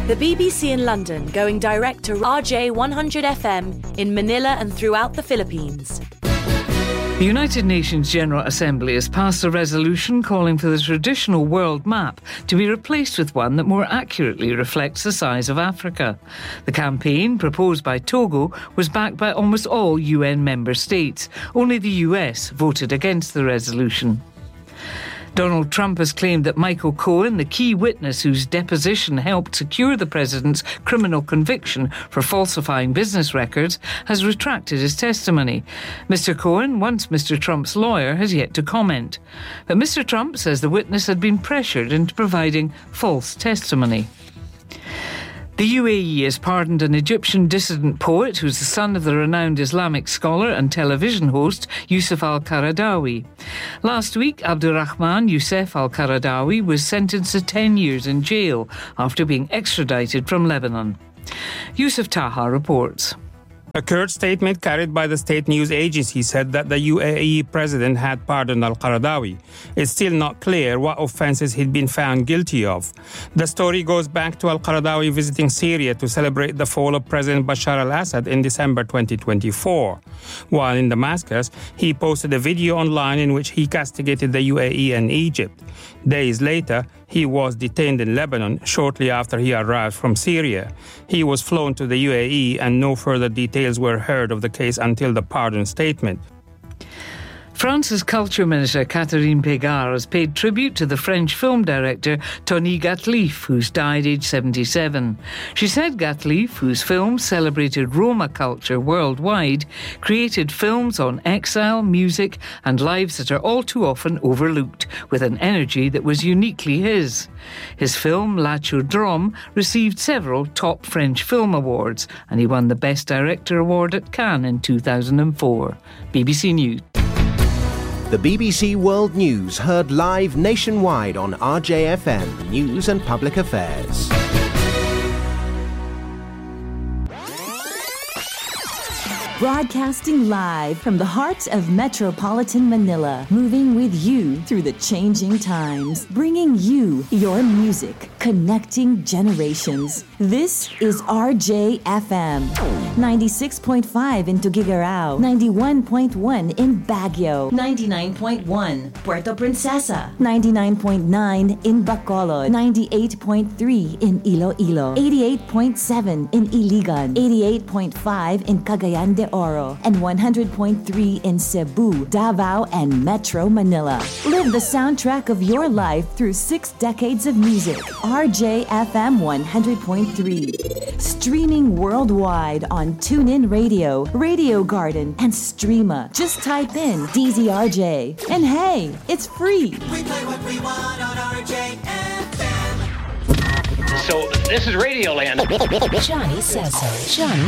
The BBC in London going direct to RJ 100 FM in Manila and throughout the Philippines. The United Nations General Assembly has passed a resolution calling for the traditional world map to be replaced with one that more accurately reflects the size of Africa. The campaign, proposed by Togo, was backed by almost all UN member states. Only the US voted against the resolution. Donald Trump has claimed that Michael Cohen, the key witness whose deposition helped secure the president's criminal conviction for falsifying business records, has retracted his testimony. Mr. Cohen, once Mr. Trump's lawyer, has yet to comment. But Mr. Trump says the witness had been pressured into providing false testimony. The UAE has pardoned an Egyptian dissident poet who's the son of the renowned Islamic scholar and television host Yusuf al-Qaradawi. Last week, Abdurrahman Youssef al-Qaradawi was sentenced to 10 years in jail after being extradited from Lebanon. Yusuf Taha reports. A curt statement carried by the state news agency said that the UAE president had pardoned al-Qaradawi. It's still not clear what offences he'd been found guilty of. The story goes back to al-Qaradawi visiting Syria to celebrate the fall of President Bashar al-Assad in December 2024. While in Damascus, he posted a video online in which he castigated the UAE and Egypt. Days later, he was detained in Lebanon shortly after he arrived from Syria. He was flown to the UAE and no further details were heard of the case until the pardon statement. France's Culture Minister Catherine Pégard has paid tribute to the French film director Tony Gatliff, who's died aged 77. She said Gatliff, whose films celebrated Roma culture worldwide, created films on exile, music and lives that are all too often overlooked, with an energy that was uniquely his. His film La Chaudrome received several top French film awards, and he won the Best Director award at Cannes in 2004. BBC News. The BBC World News heard live nationwide on RJFM News and Public Affairs. Broadcasting live from the heart of metropolitan Manila, moving with you through the changing times, bringing you your music, connecting generations. This is RJFM, 96.5 in Tuguegarao, 91.1 in Baguio, 99.1 Puerto Princesa, 99.9 in Bacolod, 98.3 in Iloilo, 88.7 in Iligan, 88.5 in Cagayan de Oro, and 100.3 in Cebu, Davao, and Metro Manila. Live the soundtrack of your life through 6 decades of music. RJFM 100.3. Streaming worldwide on TuneIn Radio, Radio Garden, and Streema. Just type in DZRJ. And hey, it's free. We play what we want on RJFM. So this is Radioland. Johnny says so. Johnny